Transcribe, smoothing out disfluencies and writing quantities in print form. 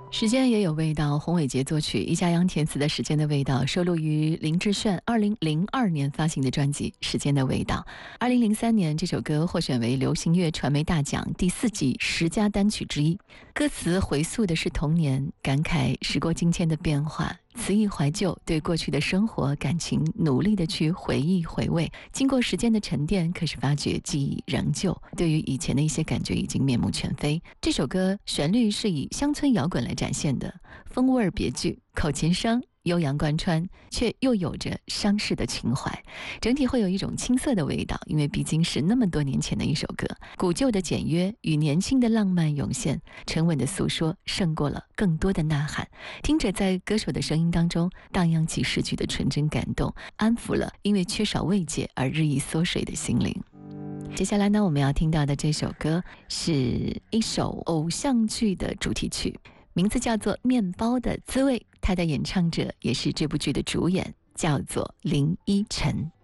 时间也有味道，洪伟杰作曲，易家扬填词的《时间的味道》收录于林志炫2002年发行的专辑《时间的味道》。2003年，这首歌获选为流行乐传媒大奖第4季10佳单曲之一。歌词回溯的是童年，感慨时过境迁的变化，词意怀旧，对过去的生活感情努力的去回忆回味。经过时间的沉淀，可是发觉记忆仍旧，对于以前的一些感觉已经面目全非。这首歌旋律是以乡村摇滚来展现的，风味别具，口琴声悠扬贯穿，却又有着伤逝的情怀，整体会有一种青涩的味道，因为毕竟是那么多年前的一首歌，古旧的简约与年轻的浪漫涌现，沉稳的诉说胜过了更多的呐喊，听着在歌手的声音当中荡漾起逝去的纯真感动，安抚了因为缺少慰藉而日益缩水的心灵。接下来呢，我们要听到的这首歌是一首偶像剧的主题曲，名字叫做《面包的滋味》，它的演唱者也是这部剧的主演，叫做林依晨。